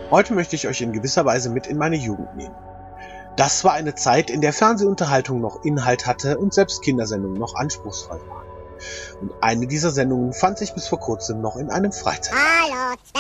Heute möchte ich euch in gewisser Weise mit in meine Jugend nehmen. Das war eine Zeit, in der Fernsehunterhaltung noch Inhalt hatte und selbst Kindersendungen noch anspruchsvoll waren. Und eine dieser Sendungen fand sich bis vor kurzem noch in einem Freizeit. Hallo.